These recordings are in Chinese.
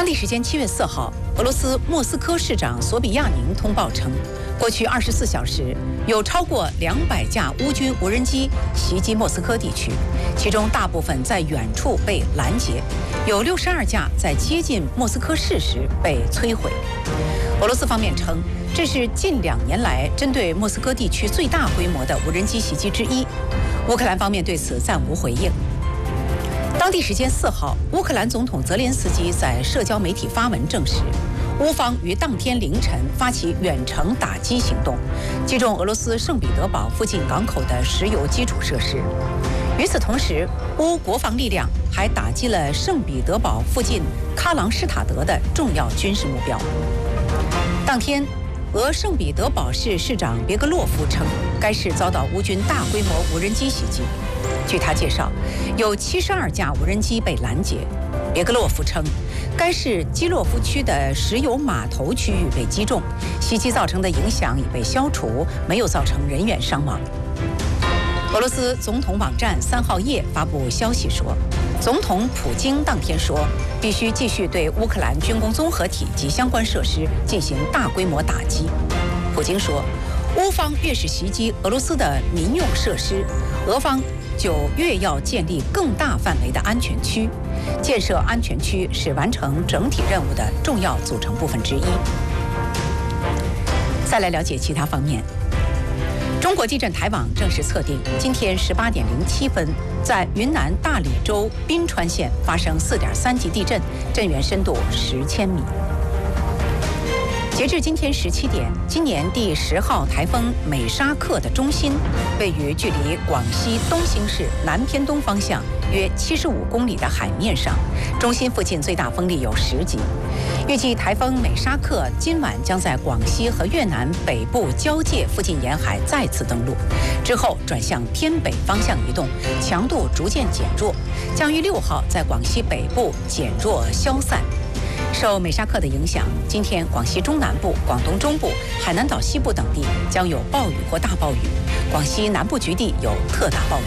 当地时间7月4号，俄罗斯莫斯科市长索比亚宁通报称，过去24小时有超过200架乌军无人机袭击莫斯科地区，其中大部分在远处被拦截，有62架在接近莫斯科市时被摧毁。俄罗斯方面称，这是近2年来针对莫斯科地区最大规模的无人机袭击之一。乌克兰方面对此暂无回应。当地时间4号，乌克兰总统泽连斯基在社交媒体发文证实，乌方于当天凌晨发起远程打击行动，击中俄罗斯圣彼得堡附近港口的石油基础设施。与此同时，乌国防力量还打击了圣彼得堡附近喀朗施塔德的重要军事目标。当天，俄圣彼得堡市市长别格洛夫称，该市遭到乌军大规模无人机袭击。据他介绍，有72架无人机被拦截。别格洛夫称，该市基洛夫区的石油码头区域被击中，袭击造成的影响已被消除，没有造成人员伤亡。俄罗斯总统网站3号夜发布消息说，总统普京当天说，必须继续对乌克兰军工综合体及相关设施进行大规模打击。普京说，乌方越是袭击俄罗斯的民用设施，俄方就越要建立更大范围的安全区。建设安全区是完成整体任务的重要组成部分之一。再来了解其他方面。中国地震台网正式测定，今天18点07分，在云南大理州宾川县发生4.3级地震，震源深度10千米。截至今天17点，今年第10号台风美沙克的中心位于距离广西东兴市南偏东方向约75公里的海面上，中心附近最大风力有10级。预计台风美沙克今晚将在广西和越南北部交界附近沿海再次登陆，之后转向偏北方向移动，强度逐渐减弱，将于6号在广西北部减弱消散。受美沙克的影响，今天广西中南部、广东中部、海南岛西部等地将有暴雨或大暴雨，广西南部局地有特大暴雨。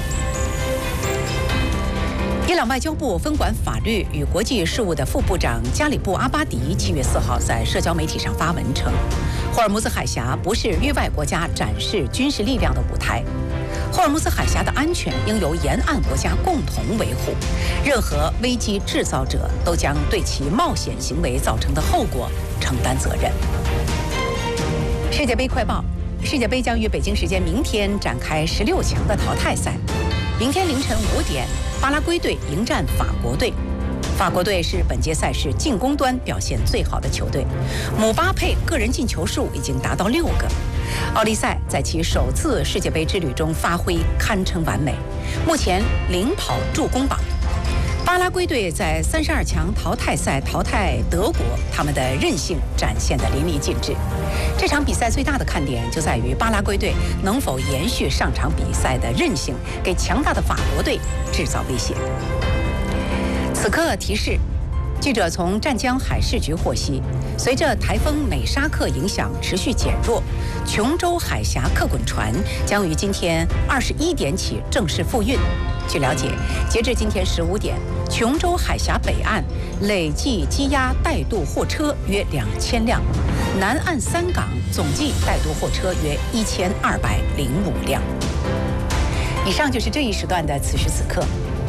伊朗外交部分管法律与国际事务的副部长加里布阿巴迪7月4号在社交媒体上发文称，霍尔木兹海峡不是域外国家展示军事力量的舞台，霍尔木兹海峡的安全应由沿岸国家共同维护，任何危机制造者都将对其冒险行为造成的后果承担责任。世界杯快报：世界杯将于北京时间明天展开16强的淘汰赛。明天凌晨5点，巴拉圭队迎战法国队。法国队是本届赛事进攻端表现最好的球队，姆巴佩个人进球数已经达到6个。奥利赛在其首次世界杯之旅中发挥堪称完美，目前领跑助攻榜。巴拉圭队在32强淘汰赛淘汰德国，他们的韧性展现得淋漓尽致。这场比赛最大的看点就在于巴拉圭队能否延续上场比赛的韧性，给强大的法国队制造威胁。此刻提示，记者从湛江海事局获悉，随着台风美沙克影响持续减弱，琼州海峡客滚船将于今天21点起正式复运。据了解，截至今天15点，琼州海峡北岸累计积压带渡货车约2000辆，南岸3港总计带渡货车约1205辆。以上就是这一时段的此时此刻。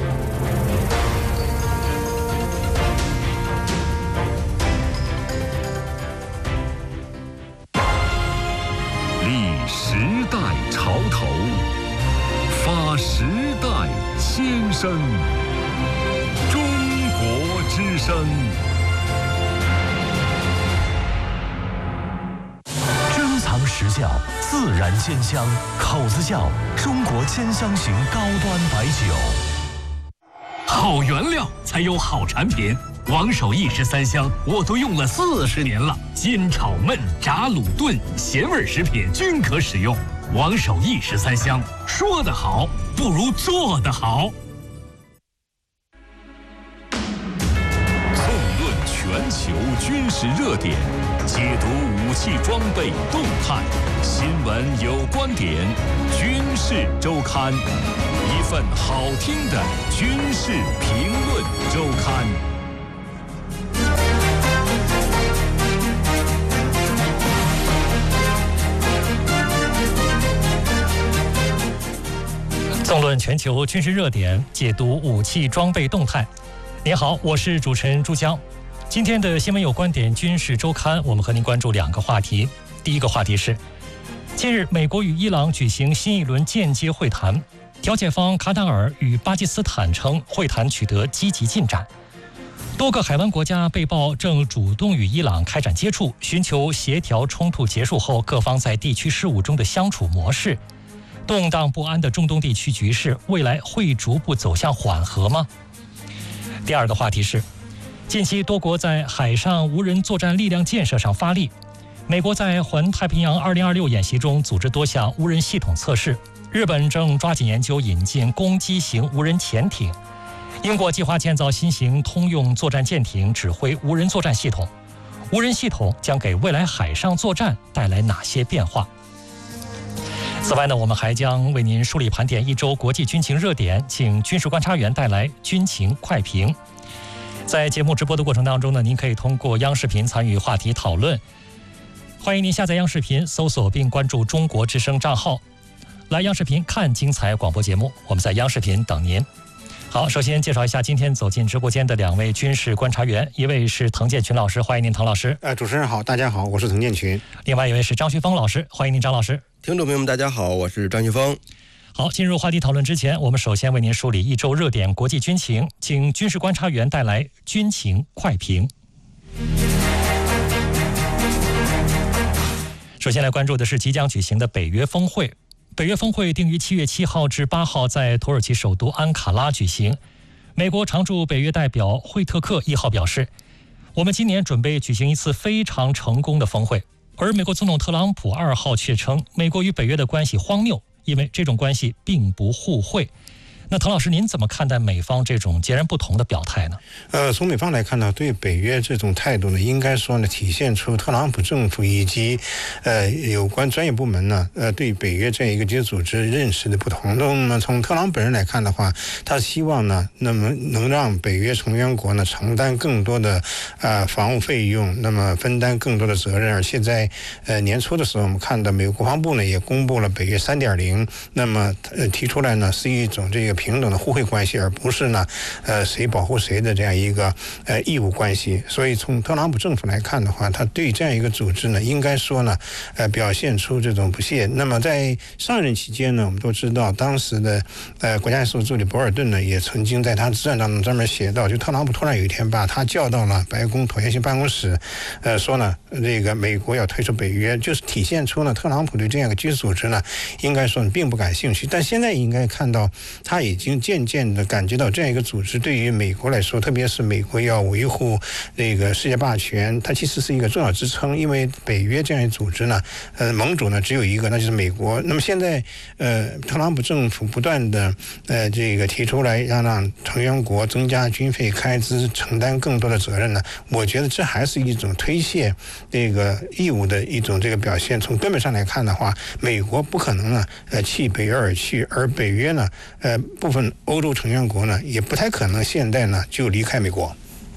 立时代潮头，发时代先声。中国之声。珍藏实窖，自然煎香，口子窖中国煎香型高端白酒。好原料才有好产品。王守义13香我都用了40年了，煎炒焖炸卤炖咸味食品均可使用。王守义13香，说得好不如做得好。纵论全球军事热点，解读武器装备动态，新闻有观点，军事周刊，一份好听的军事评论周刊。 论全球军事热点，解读武器装备动态。您好，我是主持人朱江。今天的新闻有观点军事周刊，我们和您关注2个话题。第一个话题是，近日美国与伊朗举行新一轮间接会谈，调解方卡塔尔与巴基斯坦称会谈取得积极进展。多个海湾国家被曝正主动与伊朗开展接触，寻求协调冲突结束后各方在地区事务中的相处模式。动荡不安的中东地区局势，未来会逐步走向缓和吗？第二个话题是，近期多国在海上无人作战力量建设上发力。美国在环太平洋2026演习中组织多项无人系统测试，日本正抓紧研究引进攻击型无人潜艇。英国计划建造新型通用作战舰艇，指挥无人作战系统。无人系统将给未来海上作战带来哪些变化？此外呢，我们还将为您梳理盘点一周国际军情热点，请军事观察员带来军情快评。在节目直播的过程当中呢，您可以通过央视频参与话题讨论。欢迎您下载央视频，搜索并关注中国之声账号，来央视频看精彩广播节目。我们在央视频等您。好，首先介绍一下今天走进直播间的2位军事观察员，一位是滕建群老师，欢迎您滕老师。 主持人好，大家好，我是滕建群。 另外一位是张旭峰老师，欢迎您张老师。 听众朋友们大家好，我是张旭峰。 好，进入话题讨论之前，我们首先为您梳理一周热点国际军情，请军事观察员带来军情快评。首先来关注的是即将举行的北约峰会。北约峰会定于7月7号至8号在土耳其首都安卡拉举行。美国常驻北约代表惠特克1号表示，我们今年准备举行一次非常成功的峰会。而美国总统特朗普2号却称，美国与北约的关系荒谬，因为这种关系并不互惠。那滕老师，您怎么看待美方这种截然不同的表态呢？ 从美方来看呢，对北约这种态度呢，应该说呢，体现出特朗普政府以及有关专业部门呢，对北约这样一个军事组织认识的不同。那么从特朗普本人来看的话，他希望呢，那么能让北约成员国呢承担更多的防务费用，那么分担更多的责任。而且在年初的时候，我们看到美国国防部呢也公布了北约 3.0， 那么提出来呢是一种这个平等的互惠关系，而不是呢谁保护谁的这样一个义务关系。所以从特朗普政府来看的话，他对这样一个组织呢，应该说呢表现出这种不屑。那么在上任期间呢，我们都知道当时的国家安全助理博尔顿呢，也曾经在他自传当中专门写到，就特朗普突然有一天把他叫到了白宫椭圆形办公室，说呢这个美国要退出北约，就是体现出呢特朗普对这样一个军事组织呢，应该说并不感兴趣。但现在应该看到他已经渐渐的感觉到这样一个组织对于美国来说，特别是美国要维护这个世界霸权，它其实是一个重要支撑。因为北约这样一个组织呢，盟主呢只有一个，那就是美国。那么现在特朗普政府不断的这个提出来让成员国增加军费开支，承担更多的责任呢，我觉得这还是一种推卸这个义务的一种这个表现。从根本上来看的话，美国不可能呢弃北约而去，而北约呢部分欧洲成员国呢，也不太可能现在呢就离开美国。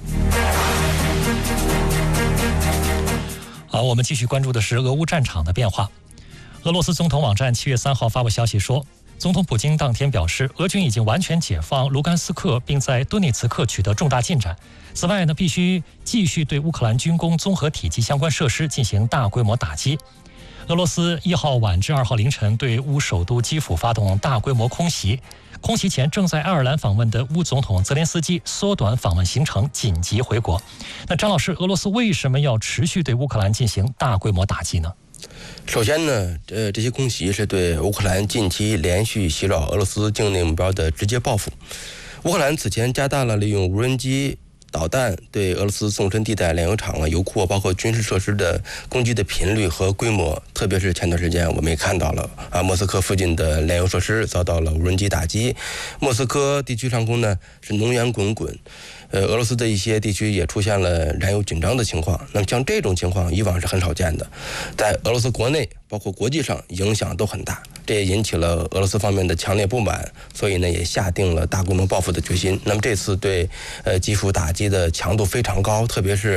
好，我们继续关注的是俄乌战场的变化。俄罗斯总统网站7月3号发布消息说，总统普京当天表示，俄军已经完全解放卢甘斯克，并在顿涅茨克取得重大进展。此外呢，必须继续对乌克兰军工综合体及相关设施进行大规模打击。俄罗斯1号晚至2号凌晨对乌首都基辅发动大规模空袭。空袭前正在爱尔兰访问的乌总统泽连斯基缩短访问行程，紧急回国。那张老师，俄罗斯为什么要持续对乌克兰进行大规模打击呢？ 首先呢，这些空袭是对乌克兰近期连续袭扰俄罗斯境内目标的直接报复。乌克兰此前加大了利用无人机、导弹对俄罗斯纵深地带炼油厂、油库包括军事设施的攻击的频率和规模，特别是前段时间我们也看到了莫斯科附近的炼油设施遭到了无人机打击，莫斯科地区上空呢是浓烟滚滚，俄罗斯的一些地区也出现了燃油紧张的情况。那么像这种情况以往是很少见的，在俄罗斯国内包括国际上影响都很大，这也引起了俄罗斯方面的强烈不满，所以呢也下定了大规模报复的决心。那么这次对基辅打击的强度非常高，特别是